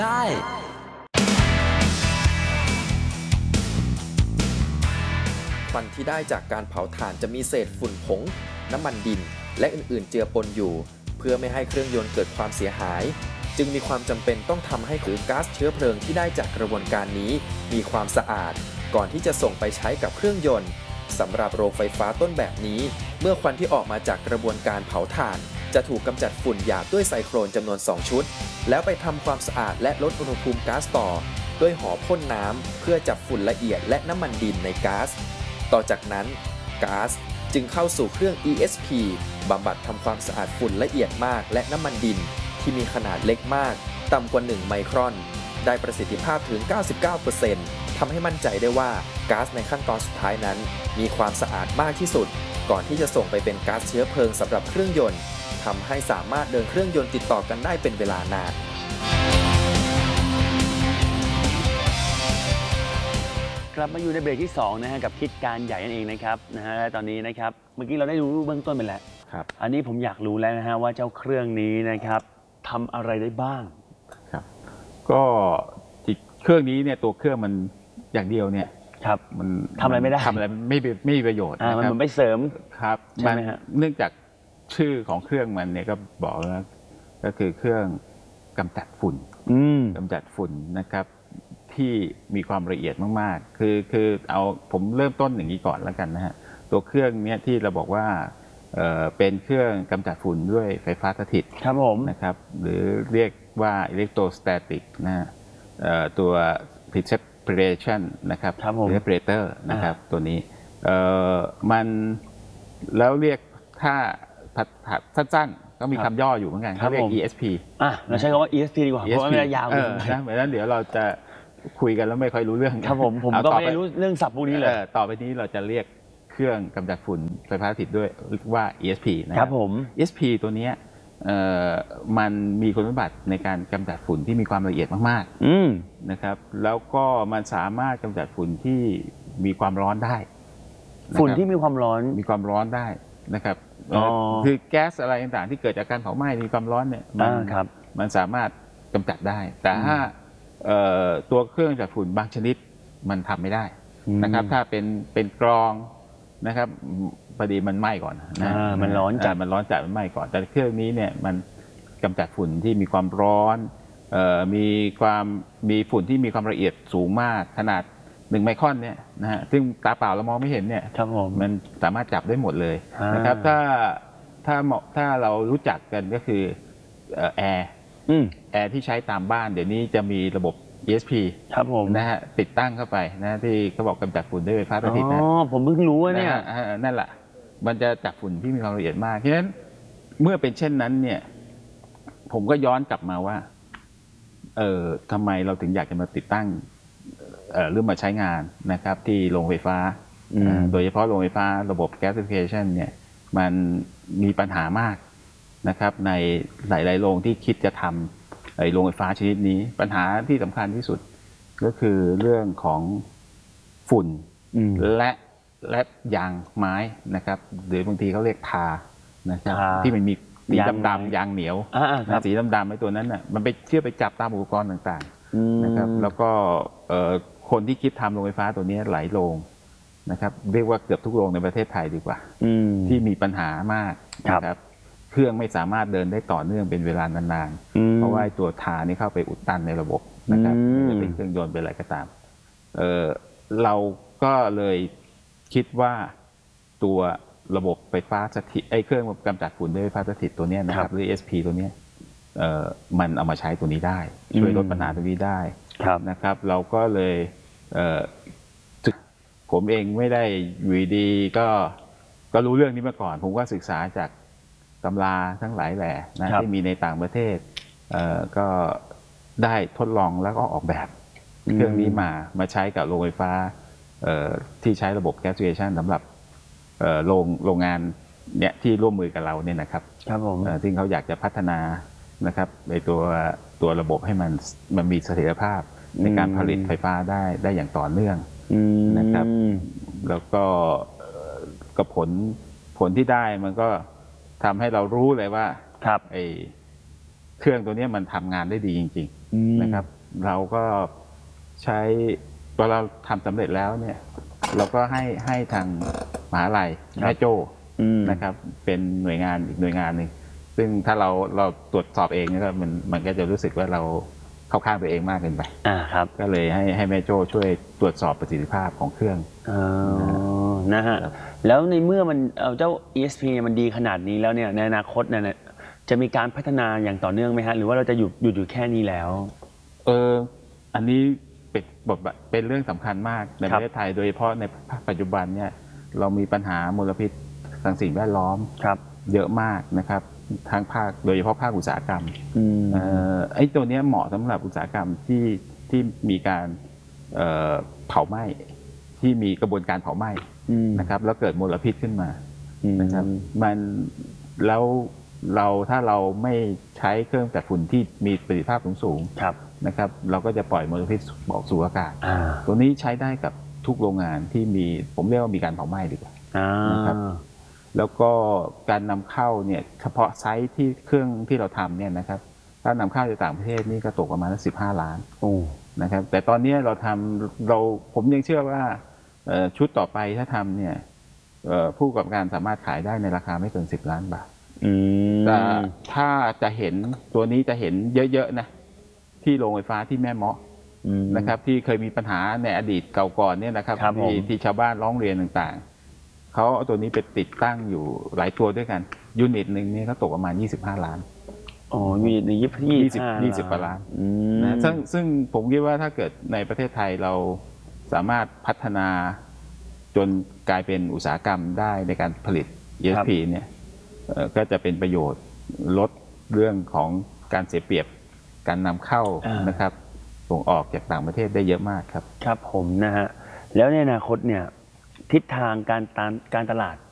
ได้ควันที่ได้จากการเผาถ่านจะมีเศษฝุ่นผงน้ำมันดินและอื่นๆเจือปนอยู่เพื่อไม่ให้เครื่องยนต์เกิดความเสียหายจึงมีความจำเป็นต้องทำให้ก๊าซเชื้อเพลิงที่ได้จากกระบวนการนี้มีความสะอาดก่อนที่จะส่งไปใช้กับเครื่องยนต์สำหรับโรงไฟฟ้าต้นแบบนี้เมื่อควันที่ออกมาจากกระบวนการเผาถ่านจะถูกกำจัดฝุ่นหยาบด้วยไซโครนจำนวน2ชุดแล้วไปทำความสะอาดและลดอุณหภูมิก๊าซต่อด้วยหอพ่นน้ำเพื่อจับฝุ่นละเอียดและน้ำมันดินในก๊าซต่อจากนั้นก๊าซจึงเข้าสู่เครื่อง ESP บำบัดทำความสะอาดฝุ่นละเอียดมากและน้ำมันดินที่มีขนาดเล็กมากต่ำกว่า1ไมครอนได้ประสิทธิภาพถึง 99% ทำให้มั่นใจได้ว่าก๊าซในขั้นตอนสุดท้ายนั้นมีความสะอาดมากที่สุดก่อนที่จะส่งไปเป็นก๊าซเชื้อเพลิงสำหรับเครื่องยนต์ทำให้สามารถเดินเครื่องยนต์ติดต่อกันได้เป็นเวลานานกลับมาอยู่ในเบรกที่2นะฮะกับคิดการใหญ่นั่นเองนะครับตอนนี้นะครับเมื่อกี้เราได้รู้เบื้องต้นไปแล้วครับอันนี้ผมอยากรู้แล้วนะฮะว่าเจ้าเครื่องนี้นะครับทำอะไรได้บ้างครับก็เครื่องนี้เนี่ยตัวเครื่องมันอย่างเดียวเนี่ยครับมันทำอะไรไม่ได้ทำอะไรไม่มีประโยชน์นะครับมันเหมือนไปเสริมครับใช่ไหมฮะเนื่องจากชื่อของเครื่องมันเนี่ยก็บอกแล้วก็คือเครื่องกำจัดฝุ่นกำจัดฝุ่นนะครับที่มีความละเอียดมากๆคือเอาผมเริ่มต้นอย่างนี้ก่อนแล้วกันนะฮะตัวเครื่องเนี้ยที่เราบอกว่าเป็นเครื่องกำจัดฝุ่นด้วยไฟฟ้าสถิตครับผมนะครับหรือเรียกว่าอิเล็กโทรสแตติกนะฮะตัว precipitation นะครับหรือ separator นะครับตัวนี้มันแล้วเรียกถ้าสั้นๆก็มีคำย่ออยู่เหมือนกันเขาเรียก ESP เราใช้คำว่า ESP ดีกว่าเพราะว่ามันยาวเลยนะเหมือนนั้นเดี๋ยวเราจะคุยกันแล้วไม่ค่อยรู้เรื่องครับผมก็ไม่รู้เรื่องศัพท์พวกนี้เลยต่อไปนี้เราจะเรียกเครื่องกำจัดฝุ่นไฟฟ้าสถิตด้วยเรียกว่า ESP นะครับผม ESP ตัวนี้มันมีคุณสมบัติในการกำจัดฝุ่นที่มีความละเอียดมากๆนะครับแล้วก็มันสามารถกำจัดฝุ่นที่มีความร้อนได้ฝุ่นที่มีความร้อนได้นะครับคือแก๊สอะไรต่างๆที่เกิดจากการเผาไหม้มีความร้อนเนี่ยมันสามารถกำจัดได้แต่ถ้าตัวเครื่องจัดฝุ่นบางชนิดมันทำไม่ได้นะครับถ้าเป็นกรองนะครับพอดีมันไหม้ก่อนนะมันร้อนจัดมันไหม้ก่อนแต่เครื่องนี้เนี่ยมันกำจัดฝุ่นที่มีความร้อนมีฝุ่นที่มีความละเอียดสูงมากขนาด1ไมครอนเนี่ยนะฮะซึ่งตาเปล่าเรามองไม่เห็นเนี่ยมันสามารถจับได้หมดเลยนะครับถ้าเรารู้จักกันก็คือแอร์ที่ใช้ตามบ้านเดี๋ยวนี้จะมีระบบ ESP ครับผมนะฮะติดตั้งเข้าไปนะที่เขาบอกกำจัดฝุ่นด้วยไฟฟ้าสถิตนะผมเพิ่งรู้ว่าเนี่ยนั่นแหละมันจะจับฝุ่นที่มีความละเอียดมากเพราะฉะนั้นเมื่อเป็นเช่นนั้นเนี่ยผมก็ย้อนกลับมาว่าทำไมเราถึงอยากจะมาติดตั้งหรือมาใช้งานนะครับที่โรงไฟฟ้าโดยเฉพาะโรงไฟฟ้าระบบ gasification เนี่ยมันมีปัญหามากนะครับในหลายๆโรงที่คิดจะทำโรงไฟฟ้าชนิดนี้ปัญหาที่สำคัญที่สุดก็คือเรื่องของฝุ่นและยางไม้นะครับหรือบางทีเขาเรียกทานะครับที่มันมีสีดำๆยางเหนียวสีดำๆไอ้ตัวนั้นน่ะมันไปเชื่อไปจับตามอุปกรณ์ต่างๆนะครับแล้วก็คนที่คิดทำโรงไฟฟ้าตัวนี้หลายโรงนะครับเรียกว่าเกือบทุกโรงในประเทศไทยดีกว่าที่มีปัญหามากนะครับเครื่องไม่สามารถเดินได้ต่อเนื่องเป็นเวลานานๆเพราะว่าตัวทานี่เข้าไปอุดตันในระบบนะครับจะเป็นเครื่องยนต์เป็นอะไรก็ตามเราก็เลยคิดว่าตัวระบบไฟฟ้าสถิตเครื่องกำจัดฝุ่นด้วยไฟฟ้าสถิตตัวนี้นะครับหรือ ESP ตัวนี้มันเอามาใช้ตัวนี้ได้ช่วยลดปัญหาตรงนี้ได้นะครับเราก็เลยผมเองไม่ได้อยู่ดีก็รู้เรื่องนี้มาก่อนผมก็ศึกษาจากตำราทั้งหลายแหล่นะที่มีในต่างประเทศก็ได้ทดลองแล้วก็ออกแบบเครื่องนี้มาใช้กับโรงไฟฟ้าที่ใช้ระบบ gasification สำหรับโรงงานเนี่ยที่ร่วมมือกับเราเนี่ยนะครับซึ่งเขาอยากจะพัฒนานะครับในตัวระบบให้มันมีเสถียรภาพในการผลิตไฟฟ้าได้อย่างต่อเนื่องนะครับแล้วก็ผลที่ได้มันก็ทำให้เรารู้เลยว่าไอ้เครื่องตัวนี้มันทำงานได้ดีจริงๆนะครับเราก็ใช้พอเราทำสำเร็จแล้วเนี่ยเราก็ให้ทางมหาลัยแม่โจ้นะครับเป็นหน่วยงานอีกหน่วยงานหนึ่งซึ่งถ้าเราตรวจสอบเองเนี่ยมันก็จะรู้สึกว่าเราเข้าข้างตัวเองมากเกินไปครับก็เลยให้แม่โจ้ช่วยตรวจสอบประสิทธิภาพของเครื่องนะฮะแล้วในเมื่อมันเจ้า ESP มันดีขนาดนี้แล้วเนี่ยในอนาคตเนี่ยจะมีการพัฒนาอย่างต่อเนื่องไหมฮะหรือว่าเราจะหยุดอยู่แค่นี้แล้วอันนี้เป็นเรื่องสำคัญมากในประเทศไทยโดยเฉพาะในปัจจุบันเนี่ยเรามีปัญหามลพิษทางสิ่งแวดล้อมเยอะมากนะครับทางภาคโดยเฉพาะภาคอุตสาหกรรมไอ้ตัวนี้เหมาะสำหรับอุตสาหกรรมที่มีการเผาไหม้ที่มีกระบวนการเผาไหม้นะครับแล้วเกิดมลพิษขึ้นมานะครับมันแล้วถ้าเราไม่ใช้เครื่องจัดฝุ่นที่มีประสิทธิภาพสูงนะครับเราก็จะปล่อยมลพิษออกสู่อากาศตัวนี้ใช้ได้กับทุกโรงงานที่มีผมเรียกว่ามีการเผาไหม้ดีกว่านะครับแล้วก็การนำเข้าเนี่ยเฉพาะไซส์ที่เครื่องที่เราทำเนี่ยนะครับถ้านำเข้าจากต่างประเทศนี่ก็ตกประมาณ15 ล้านนะครับแต่ตอนนี้ผมยังเชื่อว่าชุดต่อไปถ้าทำเนี่ยผู้ประกอบการสามารถขายได้ในราคาไม่เกิน10 ล้านบาทแต่ถ้าจะเห็นตัวนี้จะเห็นเยอะๆนะที่โรงไฟฟ้าที่แม่เมาะนะครับที่เคยมีปัญหาในอดีตเก่าก่อนเนี่ยนะครับที่ชาวบ้านร้องเรียนต่างๆเขาเอาตัวนี้ไปติดตั้งอยู่หลายตัวด้วยกันยูนิตหนึ่งนี่ก็ตกประมาณ25 ล้านมี20 กว่าล้านนะซึ่งผมคิดว่าถ้าเกิดในประเทศไทยเราสามารถพัฒนาจนกลายเป็นอุตสาหกรรมได้ในการผลิต ESP เนี่ยก็จะเป็นประโยชน์ลดเรื่องของการเสียเปรียบการนำเข้านะครับส่งออกจากต่างประเทศได้เยอะมากครับครับผมนะฮะแล้วในอนาคตเนี่ยทิศทางการตลาด